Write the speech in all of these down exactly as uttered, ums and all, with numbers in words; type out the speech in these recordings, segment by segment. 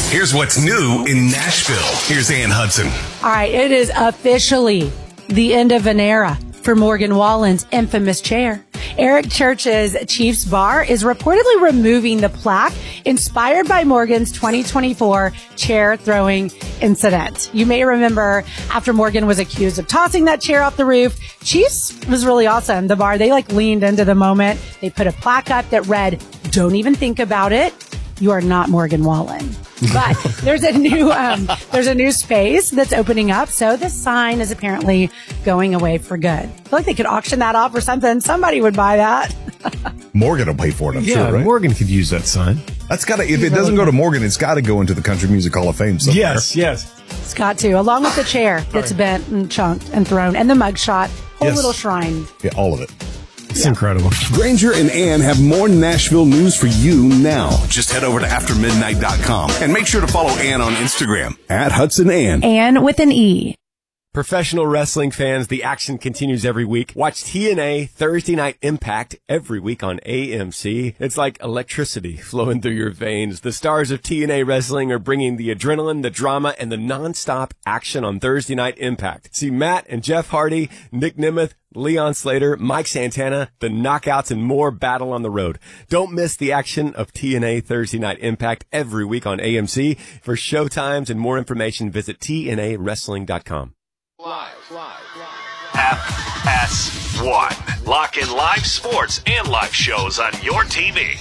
Here's what's new in Nashville. Here's Ann Hudson. All right, it is officially the end of an era for Morgan Wallen's infamous chair. Eric Church's Chiefs Bar is reportedly removing the plaque inspired by Morgan's twenty twenty-four chair throwing incident. You may remember after Morgan was accused of tossing that chair off the roof, Chiefs was really awesome. The bar, they like leaned into the moment. They put a plaque up that read, "Don't even think about it. You are not Morgan Wallen." But there's a new, um, there's a new space that's opening up. So this sign is apparently going away for good. I feel like they could auction that off or something. Somebody would buy that. Morgan will pay for it, I'm yeah, sure, right? Morgan could use that sign. That's got to, if it doesn't go to Morgan, it's got to go into the Country Music Hall of Fame somewhere. Yes, yes. It's got to, along with the chair that's bent and chunked and thrown, and the mugshot, whole Yes. little shrine. Yeah, all of it. It's yeah. incredible. Granger and Ann have more Nashville news for you now. Just head over to after midnight dot com and make sure to follow Ann on Instagram at Hudson Ann. And with an E. Professional wrestling fans, the action continues every week. Watch T N A Thursday Night Impact every week on A M C. It's like electricity flowing through your veins. The stars of T N A Wrestling are bringing the adrenaline, the drama, and the nonstop action on Thursday Night Impact. See Matt and Jeff Hardy, Nick Nemeth, Leon Slater, Mike Santana, the Knockouts, and more battle on the road. Don't miss the action of T N A Thursday Night Impact every week on A M C. For showtimes and more information, visit T N A wrestling dot com. Live, live, live. F S one. Lock in live sports and live shows on your T V.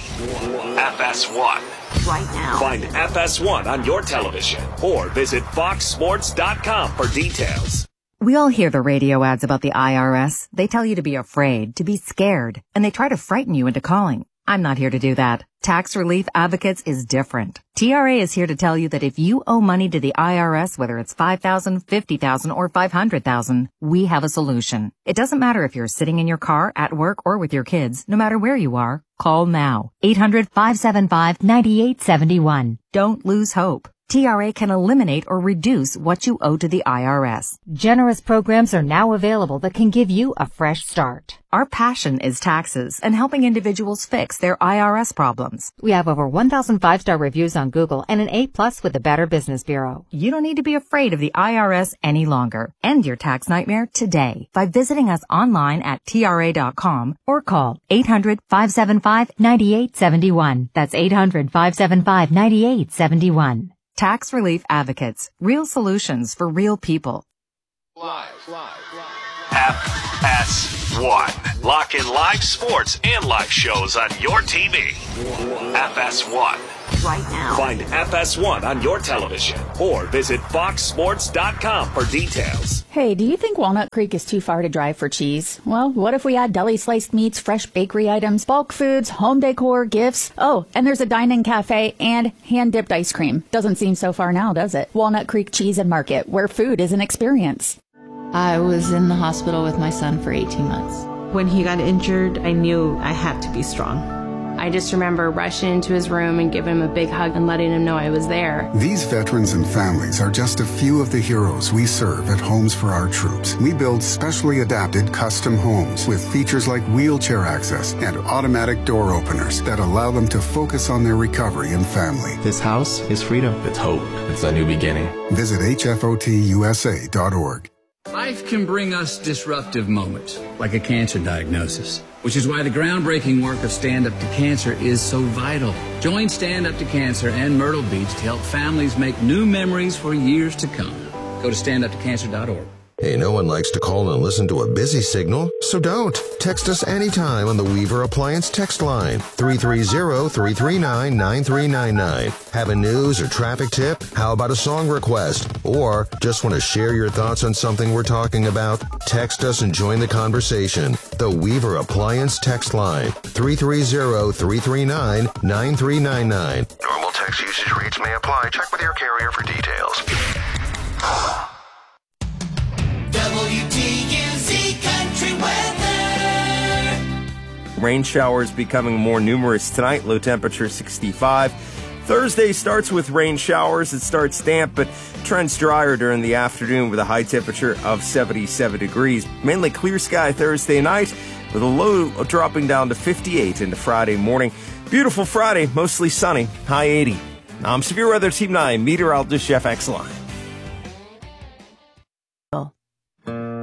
F S one. Right now. Find F S one on your television or visit fox sports dot com for details. We all hear the radio ads about the I R S. They tell you to be afraid, to be scared, and they try to frighten you into calling. I'm not here to do that. Tax Relief Advocates is different. T R A is here to tell you that if you owe money to the I R S, whether it's five thousand dollars, fifty thousand dollars, or five hundred thousand dollars, we have a solution. It doesn't matter if you're sitting in your car, at work, or with your kids. No matter where you are, call now. eight hundred, five seven five, nine eight seven one. Don't lose hope. T R A can eliminate or reduce what you owe to the I R S. Generous programs are now available that can give you a fresh start. Our passion is taxes and helping individuals fix their I R S problems. We have over one thousand five-star reviews on Google and an A plus with the Better Business Bureau. You don't need to be afraid of the I R S any longer. End your tax nightmare today by visiting us online at T R A dot com or call eight hundred, five seven five, nine eight seven one. That's eight hundred, five seven five, nine eight seven one. Tax Relief Advocates. Real solutions for real people. Live, live, live. F S one. Lock in live sports and live shows on your T V. F S one. Right now. Find F S one on your television or visit fox sports dot com for details. Hey, do you think Walnut Creek is too far to drive for cheese? Well, what if we had deli sliced meats, fresh bakery items, bulk foods, home decor, gifts? Oh, and there's a dine-in cafe and hand-dipped ice cream. Doesn't seem so far now, does it? Walnut Creek Cheese and Market, where food is an experience. I was in the hospital with my son for eighteen months. When he got injured, I knew I had to be strong. I just remember rushing into his room and giving him a big hug and letting him know I was there. These veterans and families are just a few of the heroes we serve at Homes for Our Troops. We build specially adapted custom homes with features like wheelchair access and automatic door openers that allow them to focus on their recovery and family. This house is freedom. It's hope. It's a new beginning. Visit H F O T U S A dot org. Life can bring us disruptive moments, like a cancer diagnosis, which is why the groundbreaking work of Stand Up to Cancer is so vital. Join Stand Up to Cancer and Myrtle Beach to help families make new memories for years to come. Go to stand up to cancer dot org. Hey, no one likes to call and listen to a busy signal, so don't. Text us anytime on the Weaver Appliance text line, three three zero, three three nine, nine three nine nine. Have a news or traffic tip? How about a song request? Or just want to share your thoughts on something we're talking about? Text us and join the conversation. The Weaver Appliance text line, three three zero, three three nine, nine three nine nine. Normal text usage rates may apply. Check with your carrier for details. W T U Z Country Weather. Rain showers becoming more numerous tonight. Low temperature sixty-five. Thursday starts with rain showers. It starts damp, but trends drier during the afternoon with a high temperature of seventy-seven degrees. Mainly clear sky Thursday night with a low dropping down to fifty-eight into Friday morning. Beautiful Friday, mostly sunny, high eighty. I'm Severe Weather Team nine meteorologist Jeff Exline.